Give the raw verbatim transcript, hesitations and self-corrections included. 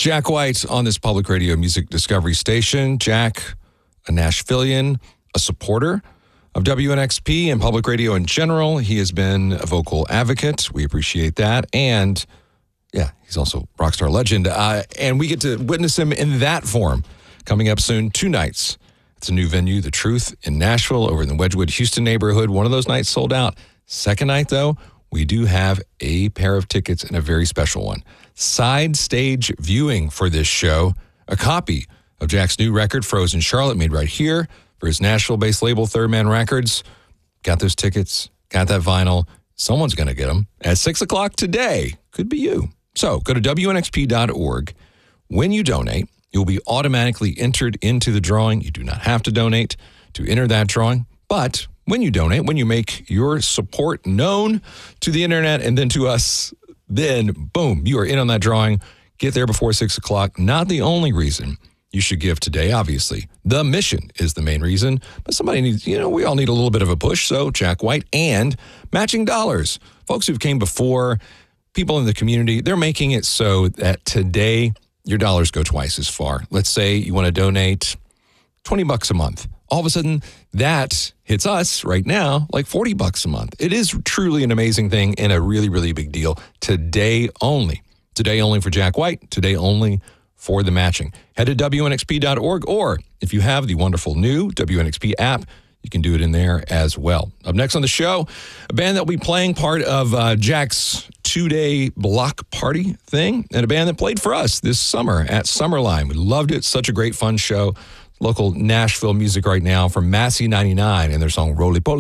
Jack White on this public radio music discovery station. Jack, a Nashvilleian, a supporter of W N X P and public radio in general. He has been a vocal advocate. We appreciate that. And yeah, he's also rockstar legend. Uh, and we get to witness him in that form coming up soon, two nights. It's a new venue, The Truth in Nashville over in the Wedgwood, Houston neighborhood. One of those nights sold out. Second night, though, we do have a pair of tickets and a very special one. Side stage viewing for this show. A copy of Jack's new record, Frozen Charlotte, made right here for his Nashville-based label, Third Man Records. Got those tickets, got that vinyl. Someone's going to get them at six o'clock today. Could be you. So go to W N X P dot org. When you donate, you'll be automatically entered into the drawing. You do not have to donate to enter that drawing. But when you donate, when you make your support known to the internet and then to us, then boom, you are in on that drawing. Get there before six o'clock. Not the only reason you should give today, obviously. The mission is the main reason. But somebody needs, you know, we all need a little bit of a push. So Jack White and matching dollars. Folks who've came before, people in the community, they're making it so that today your dollars go twice as far. Let's say you want to donate twenty bucks a month. All of a sudden, that hits us right now like forty bucks a month. It is truly an amazing thing and a really, really big deal. Today only. Today only for Jack White. Today only for the matching. Head to W N X P dot org, or if you have the wonderful new W N X P app, you can do it in there as well. Up next on the show, a band that will be playing part of uh, Jack's two-day block party thing, and a band that played for us this summer at Summerline. We loved it. Such a great, fun show. Local Nashville music right now from Massey ninety-nine and their song Roly Poly.